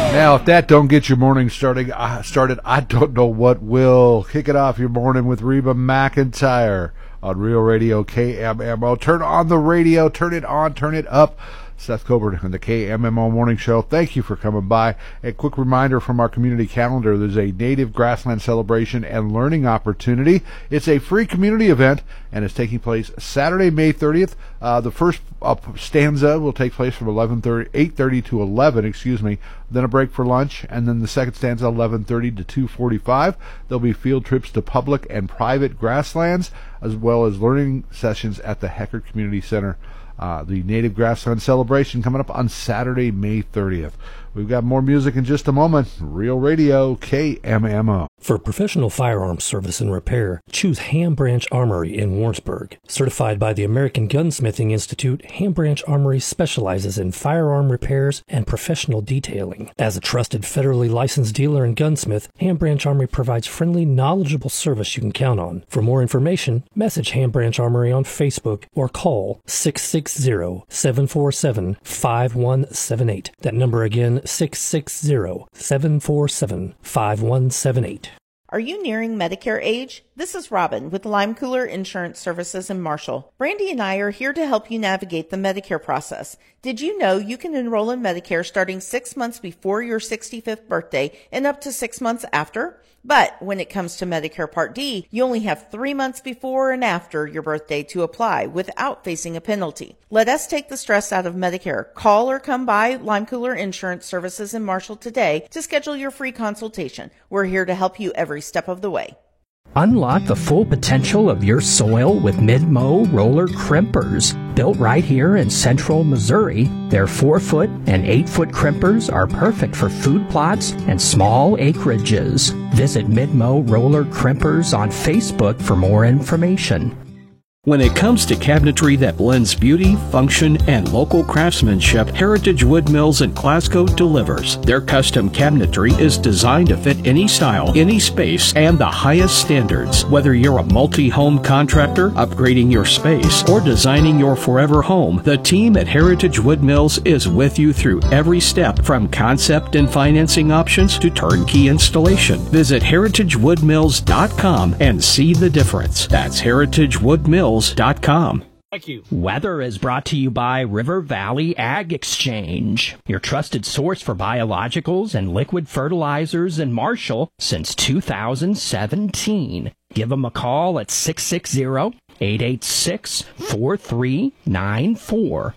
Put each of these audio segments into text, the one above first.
Now, if that don't get your morning started, I don't know what will. Kick it off your morning with Reba McEntire on Real Radio KMMO. Turn on the radio, turn it on, turn it up. Seth Coburn on the KMMO Morning Show. Thank you for coming by. A quick reminder from our community calendar, there's a native grassland celebration and learning opportunity. It's a free community event, and it's taking place Saturday, May 30th. The first stanza will take place from 8:30 to 11, then a break for lunch, and then the second stanza 11:30 to 2:45. There'll be field trips to public and private grasslands, as well as learning sessions at the Hecker Community Center. The Native Grassland Celebration coming up on Saturday, May 30th. We've got more music in just a moment. Real Radio, KMMO. For professional firearms service and repair, choose Ham Branch Armory in Warrensburg. Certified by the American Gunsmithing Institute, Ham Branch Armory specializes in firearm repairs and professional detailing. As a trusted federally licensed dealer and gunsmith, Ham Branch Armory provides friendly, knowledgeable service you can count on. For more information, message Ham Branch Armory on Facebook or call 660-747-5178. That number again, 660-747-5178. Are you nearing Medicare age? This is Robin with Lime Cooler Insurance Services in Marshall. Brandy and I are here to help you navigate the Medicare process. Did you know you can enroll in Medicare starting 6 months before your 65th birthday and up to 6 months after? But when it comes to Medicare Part D, you only have 3 months before and after your birthday to apply without facing a penalty. Let us take the stress out of Medicare. Call or come by Lime Cooler Insurance Services in Marshall today to schedule your free consultation. We're here to help you every step of the way. Unlock the full potential of your soil with Mid-Mow roller crimpers. Built right here in central Missouri, their 4-foot and 8-foot crimpers are perfect for food plots and small acreages. Visit Mid-Mow roller crimpers on Facebook for more information. When it comes to cabinetry that blends beauty, function, and local craftsmanship, Heritage Wood Mills in Glasgow delivers. Their custom cabinetry is designed to fit any style, any space, and the highest standards. Whether you're a multi-home contractor, upgrading your space, or designing your forever home, the team at Heritage Wood Mills is with you through every step, from concept and financing options to turnkey installation. Visit heritagewoodmills.com and see the difference. That's heritagewoodmills.com. Thank you. Weather is brought to you by River Valley Ag Exchange, your trusted source for biologicals and liquid fertilizers in Marshall since 2017. Give them a call at 660-886-4394.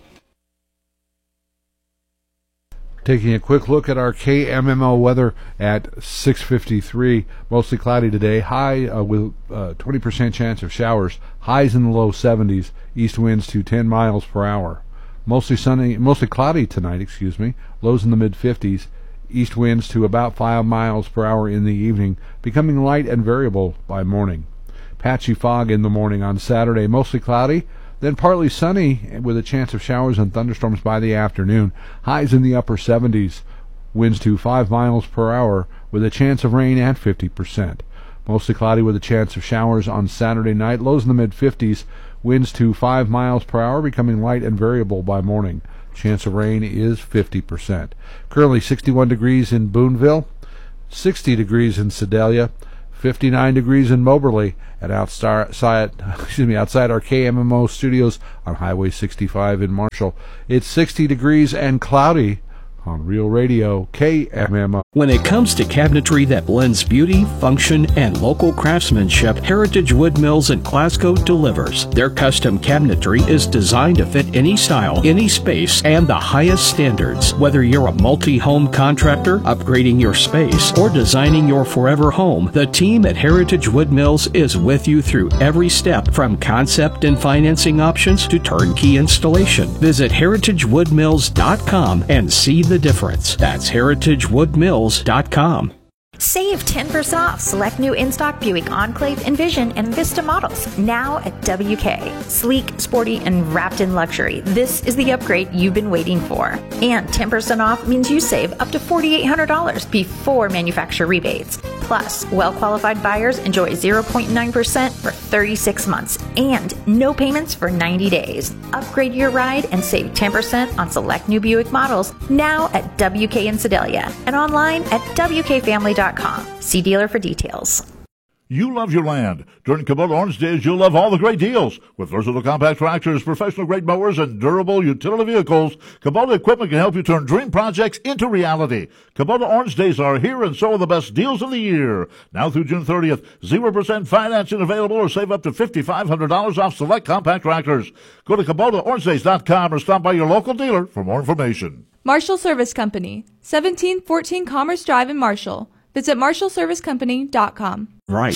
Taking a quick look at our KMMO weather at 6:53. Mostly cloudy today. High with 20% chance of showers. Highs in the low 70s. East winds to 10 miles per hour. Mostly sunny, mostly cloudy tonight, Lows in the mid-50s. East winds to about 5 miles per hour in the evening, becoming light and variable by morning. Patchy fog in the morning on Saturday. Mostly cloudy. Then partly sunny with a chance of showers and thunderstorms by the afternoon. Highs in the upper 70s. Winds to 5 miles per hour with a chance of rain at 50%. Mostly cloudy with a chance of showers on Saturday night. Lows in the mid-50s. Winds to 5 miles per hour, becoming light and variable by morning. Chance of rain is 50%. Currently 61 degrees in Boonville, 60 degrees in Sedalia, 59 degrees in Moberly, and outside our KMMO studios on Highway 65 in Marshall. It's 60 degrees and cloudy on Real Radio KMMO. When it comes to cabinetry that blends beauty, function, and local craftsmanship, Heritage Wood Mills in Glasgow delivers. Their custom cabinetry is designed to fit any style, any space, and the highest standards. Whether you're a multi-home contractor, upgrading your space, or designing your forever home, the team at Heritage Wood Mills is with you through every step, from concept and financing options to turnkey installation. Visit heritagewoodmills.com and see the difference. That's heritagewoodmills.com. Save 10% off select new in-stock Buick Enclave, Envision, and Vista models now at WK. Sleek, sporty, and wrapped in luxury. This is the upgrade you've been waiting for. And 10% off means you save up to $4,800 before manufacturer rebates. Plus, well-qualified buyers enjoy 0.9% for 36 months and no payments for 90 days. Upgrade your ride and save 10% on select new Buick models now at WK in Sedalia and online at WKFamily.com. See dealer for details. You love your land. During Kubota Orange Days, you'll love all the great deals. With versatile compact tractors, professional-grade mowers, and durable utility vehicles, Kubota equipment can help you turn dream projects into reality. Kubota Orange Days are here, and so are the best deals of the year. Now through June 30th, 0% financing available, or save up to $5,500 off select compact tractors. Go to KubotaOrangeDays.com or stop by your local dealer for more information. Marshall Service Company, 1714 Commerce Drive in Marshall. Visit marshallservicecompany.com. Right.